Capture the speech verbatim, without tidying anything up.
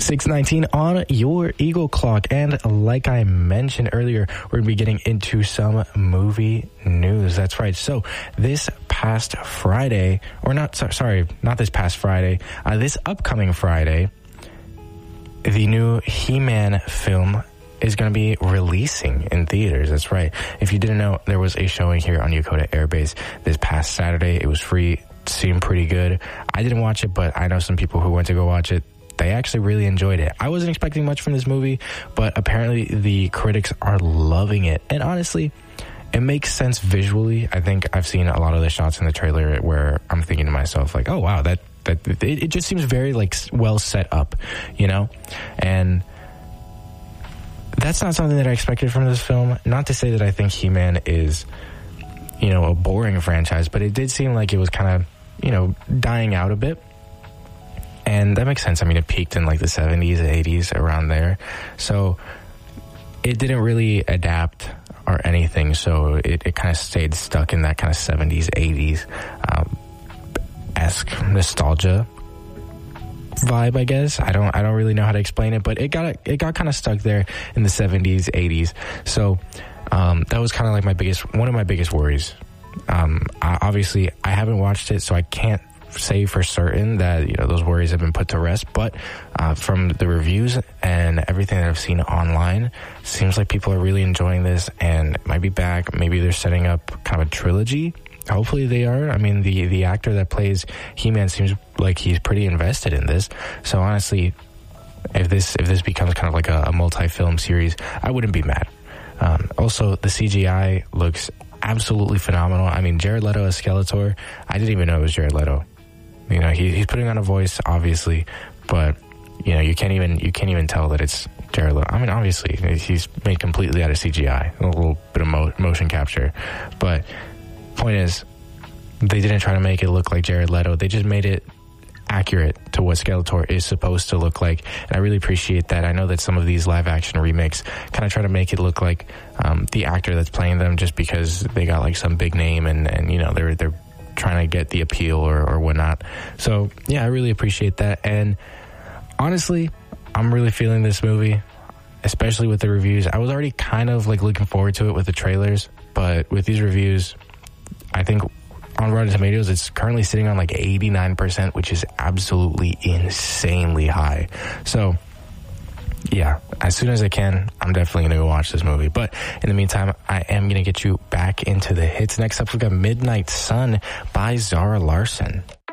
six nineteen on your Eagle Clock. And like I mentioned earlier, we're going to be getting into some movie news. That's right. So this past Friday, or not, sorry, not this past Friday, uh, this upcoming Friday, the new He-Man film is going to be releasing in theaters. That's right. If you didn't know, there was a showing here on Yokota Air Base this past Saturday. It was free. Seemed pretty good. I didn't watch it, but I know some people who went to go watch it. They actually really enjoyed it. I wasn't expecting much from this movie, but apparently the critics are loving it. And honestly, it makes sense visually. I think I've seen a lot of the shots in the trailer where I'm thinking to myself, like, oh, wow, that, that it, it just seems very, like, well set up, you know? And that's not something that I expected from this film. Not to say that I think He-Man is, you know, a boring franchise, but it did seem like it was kind of, you know, dying out a bit. And that makes sense. I mean, it peaked in like the seventies, eighties, around there. So it didn't really adapt or anything. So it, it kind of stayed stuck in that kind of seventies, eighties um, esque nostalgia vibe, I guess. I don't I don't really know how to explain it, but it got it got kind of stuck there in the seventies, eighties. So um, that was kind of like my biggest, one of my biggest worries. Um, I, obviously, I haven't watched it, so I can't say for certain that, you know, those worries have been put to rest. But uh, from the reviews and everything that I've seen online, seems like people are really enjoying this, and it might be back. Maybe they're setting up kind of a trilogy. Hopefully they are. I mean, the the actor that plays He-Man seems like he's pretty invested in this. So honestly, if this if this becomes kind of like a, a multi-film series, I wouldn't be mad. Um, also, the C G I looks absolutely phenomenal. I mean, Jared Leto as Skeletor, I didn't even know it was Jared Leto. You know, he, he's putting on a voice, obviously, but you know, you can't even you can't even tell that it's Jared Leto. I mean, obviously, he's made completely out of C G I, a little bit of mo- motion capture. But point is, they didn't try to make it look like Jared Leto. They just made it accurate to what Skeletor is supposed to look like, and I really appreciate that. I know that some of these live action remakes kind of try to make it look like um, the actor that's playing them, just because they got like some big name, and, and you know, they're they're trying to get the appeal or, or whatnot. So yeah, I really appreciate that. And honestly, I'm really feeling this movie, especially with the reviews. I was already kind of like looking forward to it with the trailers, but with these reviews, I think on Rotten Tomatoes, it's currently sitting on like eighty-nine percent, which is absolutely insanely high. So yeah, as soon as I can, I'm definitely going to go watch this movie. But in the meantime, I am going to get you back into the hits. Next up, we've got Midnight Sun by Zara Larsson.